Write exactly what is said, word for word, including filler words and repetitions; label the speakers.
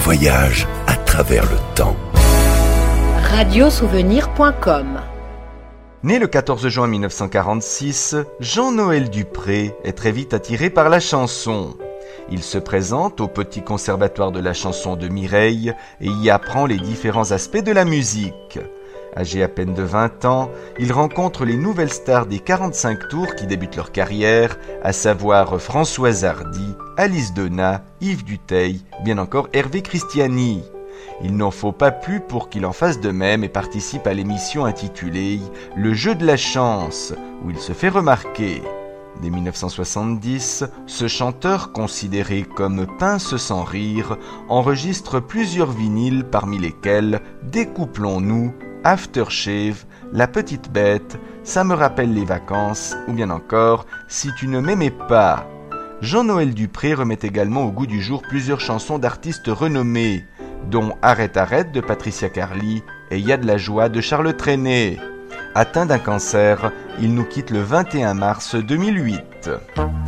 Speaker 1: voyage à travers le temps.
Speaker 2: radio souvenir point com.
Speaker 3: Né le quatorze juin mille neuf cent quarante-six, Jean-Noël Dupré est très vite attiré par la chanson. Il se présente au Petit Conservatoire de la chanson de Mireille et y apprend les différents aspects de la musique. Âgé à peine de vingt ans, il rencontre les nouvelles stars des quarante-cinq tours qui débutent leur carrière, à savoir Françoise Hardy, Alice Donat, Yves Duteil, bien encore Hervé Christiani. Il n'en faut pas plus pour qu'il en fasse de même et participe à l'émission intitulée « Le jeu de la chance » où il se fait remarquer. Dès mille neuf cent soixante-dix, ce chanteur, considéré comme pince sans rire, enregistre plusieurs vinyles parmi lesquels « Découplons-nous », Aftershave, La Petite Bête, Ça me rappelle les vacances ou bien encore Si tu ne m'aimais pas. Jean-Noël Dupré remet également au goût du jour plusieurs chansons d'artistes renommés, dont Arrête Arrête de Patricia Carly et Y a de la joie de Charles Trenet. Atteint d'un cancer, il nous quitte le vingt et un mars deux mille huit.